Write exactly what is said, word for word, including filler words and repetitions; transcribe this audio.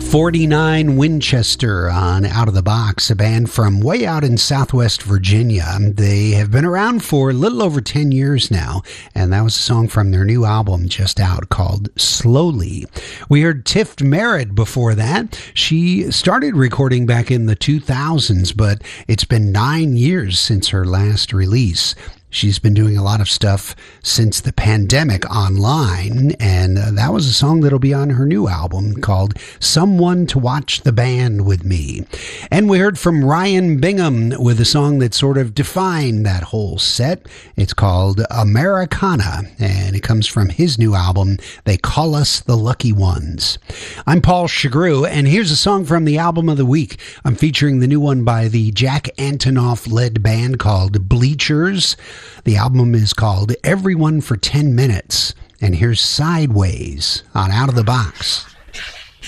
forty-nine Winchester on Out of the Box, a band from way out in Southwest Virginia. They have been around for a little over ten years now, and that was a song from their new album just out called Slowly. We heard Tiff Merritt before that. She started recording back in the two thousands, but it's been nine years since her last release. She's been doing a lot of stuff since the pandemic online, and uh, that was a song that'll be on her new album called Someone to Watch the Band With Me. And we heard from Ryan Bingham with a song that sort of defined that whole set. It's called Americana, and it comes from his new album, They Call Us the Lucky Ones. I'm Paul Chagru, and here's a song from the album of the week. I'm featuring the new one by the Jack Antonoff-led band called Bleachers. The album is called Everyone for ten minutes, and here's Sideways on Out of the Box.